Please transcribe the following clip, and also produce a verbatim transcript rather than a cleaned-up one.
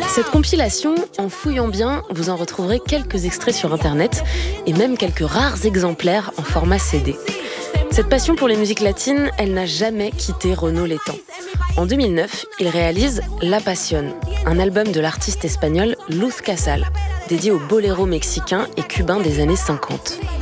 Cette compilation, en fouillant bien, vous en retrouverez quelques extraits sur internet et même quelques rares exemplaires en format C D. Cette passion pour les musiques latines, elle n'a jamais quitté Renaud Létang. En deux mille neuf, il réalise La Pasión, un album de l'artiste espagnol Luz Casal, dédié aux boléros mexicains et cubains des années cinquante.